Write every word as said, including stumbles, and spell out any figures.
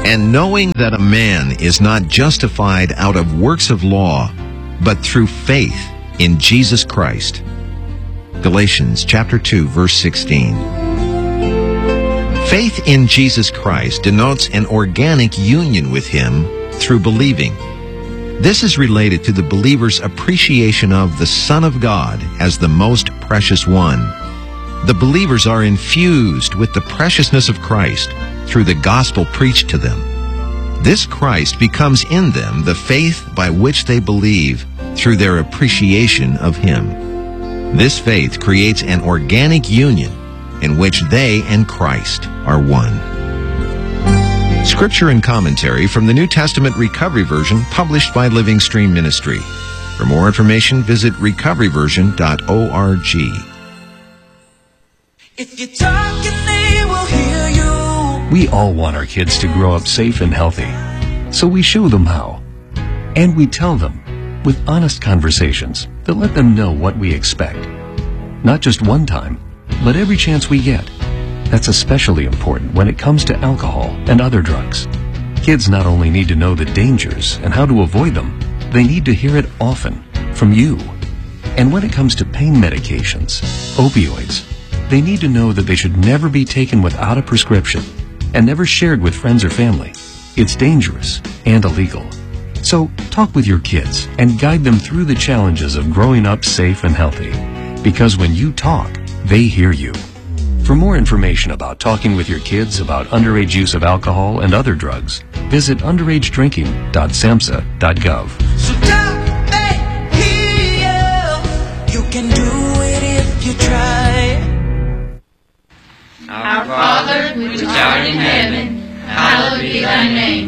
And knowing that a man is not justified out of works of law, but through faith in Jesus Christ. Galatians chapter two, verse sixteen. Faith in Jesus Christ denotes an organic union with Him through believing. This is related to the believer's appreciation of the Son of God as the most precious one. The believers are infused with the preciousness of Christ through the gospel preached to them. This Christ becomes in them the faith by which they believe through their appreciation of Him. This faith creates an organic union in which they and Christ are one. Scripture and commentary from the New Testament Recovery Version published by Living Stream Ministry. For more information, visit recovery version dot org. If you talk and they will hear you. We all want our kids to grow up safe and healthy, so we show them how. And we tell them with honest conversations that let them know what we expect. Not just one time, but every chance we get. That's especially important when it comes to alcohol and other drugs. Kids not only need to know the dangers and how to avoid them, they need to hear it often from you. And when it comes to pain medications, opioids, they need to know that they should never be taken without a prescription and never shared with friends or family. It's dangerous and illegal. So talk with your kids and guide them through the challenges of growing up safe and healthy. Because when you talk, they hear you. For more information about talking with your kids about underage use of alcohol and other drugs, visit underage drinking dot samhsa dot gov. So talk and hear. You can do it if you try. Our Father, which art in heaven, hallowed be thy name.